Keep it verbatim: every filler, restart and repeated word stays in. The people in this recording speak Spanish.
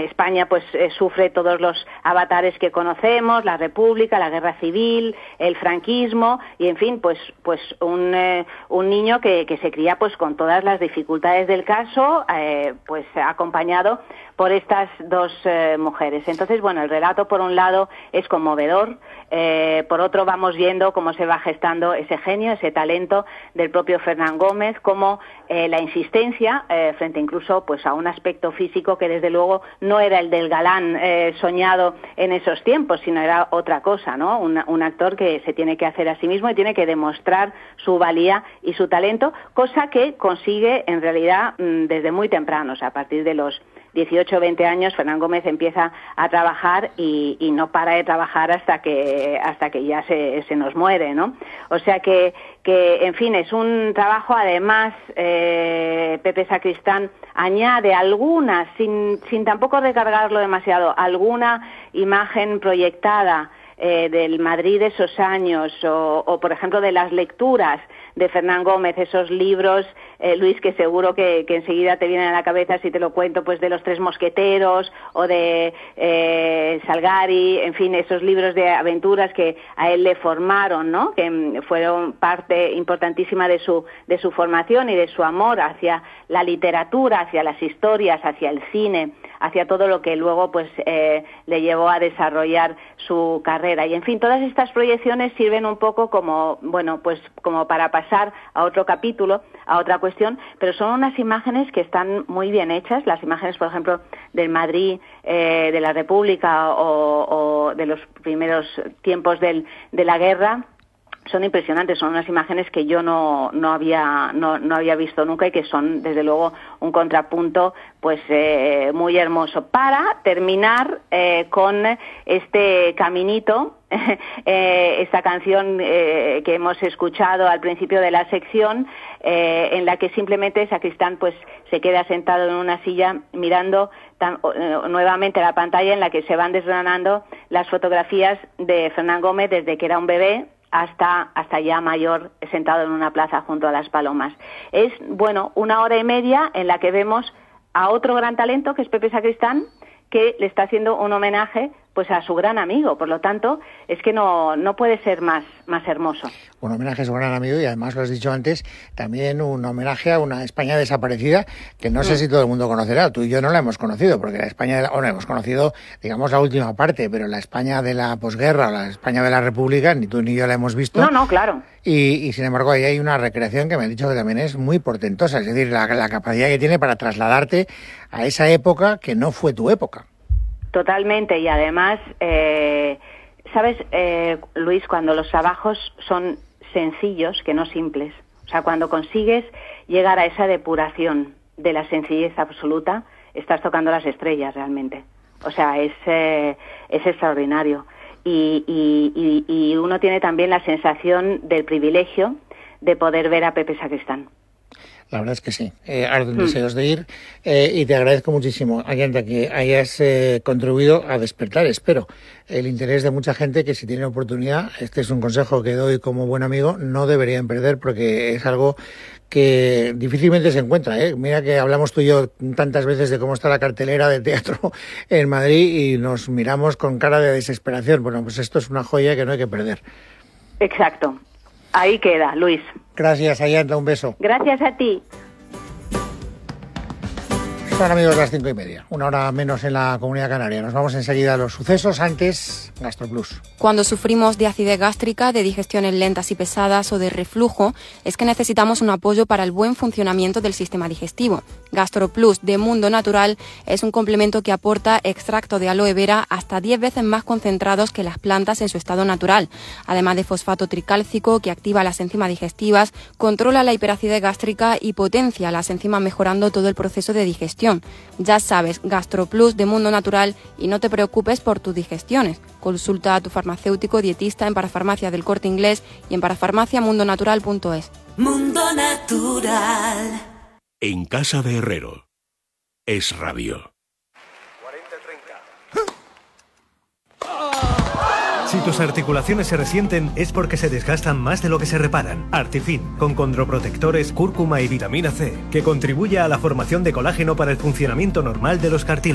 España pues eh, sufre todos los avatares que conocemos, la República, la Guerra Civil, el franquismo y en fin, pues pues un, eh, un niño que, que se cría pues con todas las dificultades del caso, eh, pues acompañado por estas dos eh, mujeres. Entonces, bueno, el relato por un lado es conmovedor, eh, por otro vamos viendo cómo se va gestando ese genio, ese talento del propio Fernán Gómez, cómo eh, la insistencia eh, frente incluso pues a un aspecto físico que desde luego no era el del galán eh, soñado en esos tiempos, sino era otra cosa, ¿no? Un, un actor que se tiene que hacer a sí mismo y tiene que demostrar su valía y su talento, cosa que consigue en realidad desde muy temprano, o sea, a partir de los dieciocho o veinte años, Fernán Gómez empieza a trabajar y, y no para de trabajar hasta que hasta que ya se, se nos muere, ¿no? O sea que, que en fin, es un trabajo, además, eh, Pepe Sacristán añade algunas, sin, sin tampoco recargarlo demasiado, alguna imagen proyectada eh, del Madrid de esos años o, o, por ejemplo, de las lecturas de Fernán Gómez, esos libros, eh, Luis, que seguro que, que enseguida te vienen a la cabeza si te lo cuento, pues de los Tres Mosqueteros o de eh, Salgari, en fin, esos libros de aventuras que a él le formaron, ¿no? Que fueron parte importantísima de su de su formación y de su amor hacia la literatura, hacia las historias, hacia el cine, hacia todo lo que luego pues eh, le llevó a desarrollar su carrera. Y en fin, todas estas proyecciones sirven un poco como, bueno, pues como para pasar a otro capítulo, a otra cuestión, pero son unas imágenes que están muy bien hechas, las imágenes, por ejemplo, del Madrid, eh, de la República o, o de los primeros tiempos del, de la guerra. Son impresionantes, son unas imágenes que yo no no había no, no había visto nunca y que son desde luego un contrapunto pues eh, muy hermoso. Para terminar eh, con este caminito, eh, esta canción eh, que hemos escuchado al principio de la sección, eh, en la que simplemente Sacristán pues se queda sentado en una silla mirando tan, eh, nuevamente la pantalla en la que se van desgranando las fotografías de Fernán Gómez desde que era un bebé hasta hasta ya mayor, sentado en una plaza junto a las palomas. Es, bueno, una hora y media en la que vemos a otro gran talento, que es Pepe Sacristán, que le está haciendo un homenaje pues a su gran amigo. Por lo tanto, es que no no puede ser más más hermoso. Un homenaje a su gran amigo y además, lo has dicho antes, también un homenaje a una España desaparecida que no mm. sé si todo el mundo conocerá. Tú y yo no la hemos conocido, porque la España, de la, bueno, hemos conocido, digamos, la última parte, pero la España de la posguerra o la España de la República, ni tú ni yo la hemos visto. No, no, claro. Y, y sin embargo, ahí hay una recreación que me han dicho que también es muy portentosa, es decir, la, la capacidad que tiene para trasladarte a esa época que no fue tu época. Totalmente, y además, eh, ¿sabes, eh, Luis, cuando los trabajos son sencillos, que no simples? O sea, cuando consigues llegar a esa depuración de la sencillez absoluta, estás tocando las estrellas realmente. O sea, es, eh, es extraordinario. Y, y, y, y uno tiene también la sensación del privilegio de poder ver a Pepe Sacristán. La verdad es que sí. Eh, arden mm. deseos de ir eh, y te agradezco muchísimo, Ayanta, que hayas eh, contribuido a despertar, espero, el interés de mucha gente que si tiene oportunidad, este es un consejo que doy como buen amigo, no deberían perder porque es algo que difícilmente se encuentra, ¿eh? Mira que hablamos tú y yo tantas veces de cómo está la cartelera de teatro en Madrid y nos miramos con cara de desesperación. Bueno, pues esto es una joya que no hay que perder. Exacto. Ahí queda, Luis. Gracias, Ayanta, un beso. Gracias a ti. Son, amigos, las cinco y media, una hora menos en la Comunidad Canaria. Nos vamos enseguida a los sucesos, antes GastroPlus. Cuando sufrimos de acidez gástrica, de digestiones lentas y pesadas o de reflujo, es que necesitamos un apoyo para el buen funcionamiento del sistema digestivo. GastroPlus de Mundo Natural es un complemento que aporta extracto de aloe vera hasta diez veces más concentrados que las plantas en su estado natural, además de fosfato tricálcico que activa las enzimas digestivas, controla la hiperacidez gástrica y potencia las enzimas mejorando todo el proceso de digestión. Ya sabes, GastroPlus de Mundo Natural y no te preocupes por tus digestiones. Consulta a tu farmacéutico dietista en Parafarmacia del Corte Inglés y en parafarmacia mundo natural punto es. Mundo Natural. En casa de Herrero. Es radio. Si tus articulaciones se resienten es porque se desgastan más de lo que se reparan. Artifin, con condroprotectores, cúrcuma y vitamina C, que contribuye a la formación de colágeno para el funcionamiento normal de los cartílagos.